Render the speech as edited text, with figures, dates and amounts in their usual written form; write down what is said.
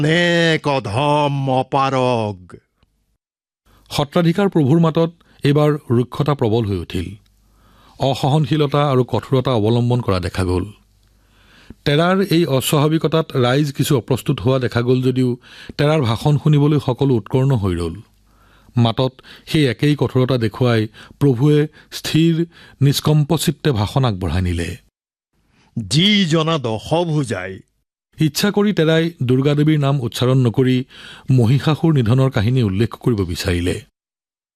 অনেক অধম অপাৰগ। সত্ৰাধিকাৰ প্ৰভুৰ মাতত এইবাৰ ৰুক্ষতা প্ৰবল হৈ উঠিল। অসহনশীলতা আৰু কঠোৰতা অৱলম্বন কৰা দেখা গ'ল। টেৰাৰ এই অস্বাভাৱিকতাত ৰাইজ কিছু অপ্ৰস্তুত হোৱা দেখা গ'ল যদিও টেৰাৰ ভাষণ শুনিবলৈ সকলো উৎকৰ্ণ হৈ ৰ'ল। মাতত সেই একেই কঠোৰতা দেখুৱাই প্ৰভুৱে স্থিৰ নিষ্কম্পচিত্তে ভাষণ আগবঢ়াই নিলে। যি জনা দশভুজাই। ইচ্ছা কৰি টেৰাই দুৰ্গা দেৱীৰ নাম উচ্চাৰণ নকৰি মহিষাসুৰ নিধনৰ কাহিনী উল্লেখ কৰিব বিচাৰিলে।